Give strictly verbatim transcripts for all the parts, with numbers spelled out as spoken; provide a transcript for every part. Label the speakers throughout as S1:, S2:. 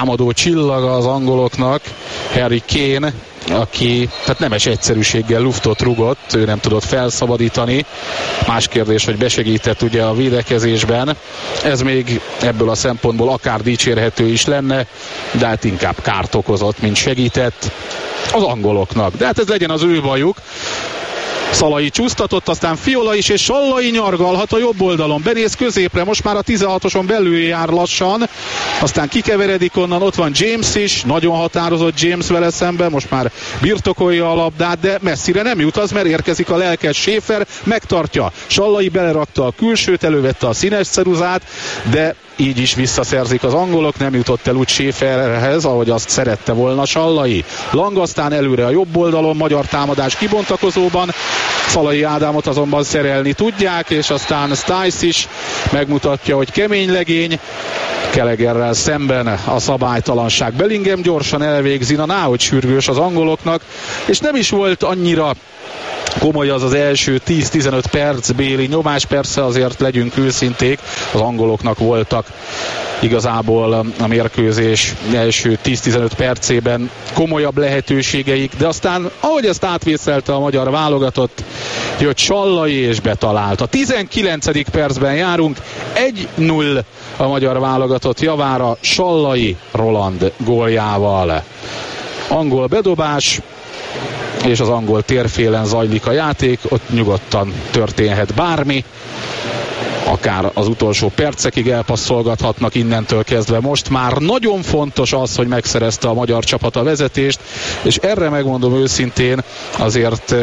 S1: támadó csillaga az angoloknak, Harry Kane, aki tehát nemes egyszerűséggel luftot rugott, ő nem tudott felszabadítani. Más kérdés, hogy besegített ugye a védekezésben. Ez még ebből a szempontból akár dicsérhető is lenne, de hát inkább kárt okozott, mint segített az angoloknak. De hát ez legyen az ő bajuk. Szalai csúsztatott, aztán Fiola is, és Sallai nyargalhat a jobb oldalon. Benéz középre, most már a tizenhatoson belül jár lassan, aztán kikeveredik onnan, ott van James is, nagyon határozott James vele szemben, most már birtokolja a labdát, de messzire nem jut az, mert érkezik a lelkes Schäfer, megtartja. Sallai belerakta a külsőt, elővette a színes ceruzát, de így is visszaszerzik az angolok, nem jutott el úgy Schäferhez, ahogy azt szerette volna Sallai. Lang aztán előre a jobb oldalon, magyar támadás kibontakozóban, Szalai Ádámot azonban szerelni tudják, és aztán Stice is megmutatja, hogy kemény legény, Gallagherrel szemben a szabálytalanság. Bellingham gyorsan elvégzi, na náhogy sürgős az angoloknak, és nem is volt annyira komoly az az első tíz-tizenöt perc béli nyomás, persze azért legyünk őszinték, az angoloknak voltak igazából a mérkőzés első tíz-tizenöt percében komolyabb lehetőségeik, de aztán ahogy ezt átvészelte a magyar válogatott, jött Sallai és betalált. A tizenkilencedik percben járunk, egy null a magyar válogatott javára Sallai Roland góljával. Angol bedobás, és az angol térfélen zajlik a játék, ott nyugodtan történhet bármi, akár az utolsó percekig elpasszolgathatnak innentől kezdve. Most már nagyon fontos az, hogy megszerezte a magyar csapat a vezetést, és erre megmondom őszintén, azért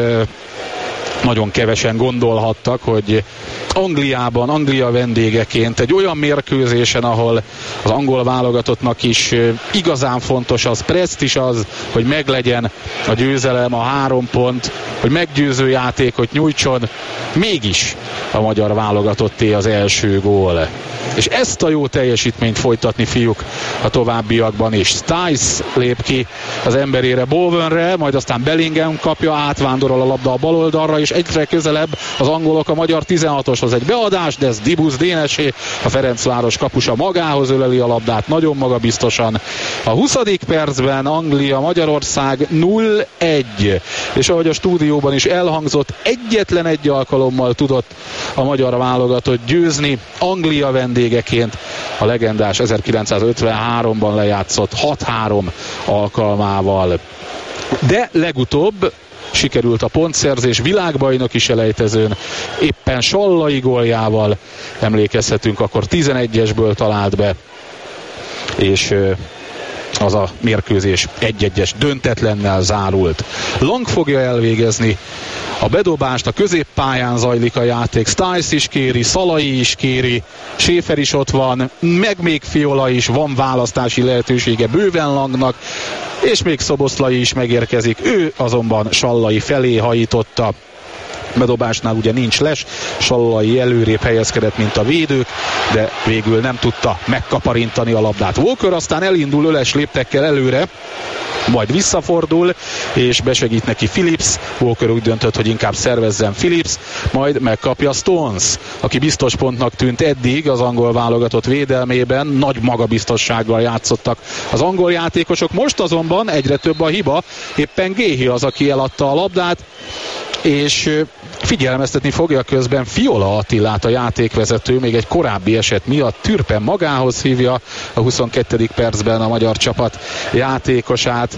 S1: nagyon kevesen gondolhattak, hogy Angliában, Anglia vendégeként egy olyan mérkőzésen, ahol az angol válogatottnak is igazán fontos az, presztízs az, hogy meglegyen a győzelem, a három pont, hogy meggyőző játékot nyújtson, mégis a magyar válogatotté az első gól. És ezt a jó teljesítményt folytatni, fiúk, a továbbiakban is. Stice lép ki az emberére Bowenre, majd aztán Bellingham kapja, átvándorol a labda a bal oldalra, és egyre közelebb az angolok a magyar tizenhatoshoz. Egy beadás, de ez Dibusz Dénesé, a Ferencváros kapusa magához öleli a labdát nagyon magabiztosan. A huszadik percben Anglia-Magyarország null egy, és ahogy a stúdióban is elhangzott, egyetlen egy alkalommal tudott a magyar válogatott győzni, Anglia vendégeként a legendás ezerkilencszázötvenháromban lejátszott hat három alkalmával. De legutóbb sikerült a pontszerzés világbajnoki selejtezőn, éppen Sallai góljával, emlékezhetünk, akkor tizenegyesből talált be, és az a mérkőzés egy-egyes döntetlennel zárult. Lang fogja elvégezni a bedobást, a középpályán zajlik a játék, Stice is kéri, Szalai is kéri, Schäfer is ott van, meg még Fiola is, van választási lehetősége bőven Langnak, és még Szoboszlai is megérkezik, ő azonban Sallai felé hajította. Bedobásnál ugye nincs les, Sallai előrébb helyezkedett, mint a védők, de végül nem tudta megkaparintani a labdát. Walker aztán elindul öles léptekkel előre, majd visszafordul, és besegít neki Phillips. Walker úgy döntött, hogy inkább szervezzen Phillips, majd megkapja Stones, aki biztos pontnak tűnt eddig az angol válogatott védelmében, nagy magabiztossággal játszottak az angol játékosok, most azonban egyre több a hiba, éppen Géhi az, aki eladta a labdát, és figyelmeztetni fogja közben Fiola Attilát a játékvezető, még egy korábbi eset miatt Türpen magához hívja a huszonkettedik percben a magyar csapat játékosát,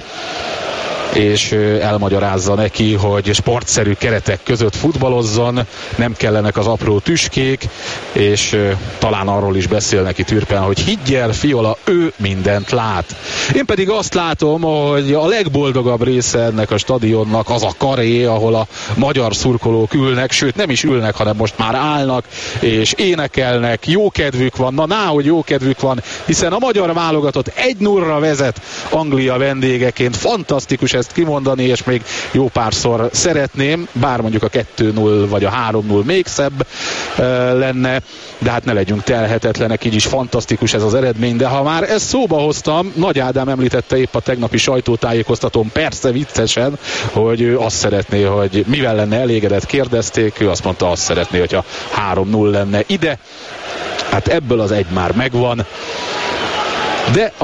S1: és elmagyarázza neki, hogy sportszerű keretek között futballozzon, nem kellenek az apró tüskék, és talán arról is beszél neki Türpen, hogy higgyel, Fiola, ő mindent lát. Én pedig azt látom, hogy a legboldogabb része ennek a stadionnak az a karé, ahol a magyar szurkolók ülnek, sőt nem is ülnek, hanem most már állnak, és énekelnek, jó kedvük van, na náhogy jó kedvük van, hiszen a magyar válogatott egy nullra vezet Anglia vendégeként, fantasztikus ezt kimondani, és még jó párszor szeretném, bár mondjuk a kettő null vagy a három null még szebb e, lenne, de hát ne legyünk telhetetlenek, így is fantasztikus ez az eredmény, de ha már ezt szóba hoztam, Nagy Ádám említette épp a tegnapi sajtótájékoztatón, persze viccesen, hogy ő azt szeretné, hogy mivel lenne elégedett, kérdezték, ő azt mondta, azt szeretné, hogyha három null lenne ide, hát ebből az egy már megvan, de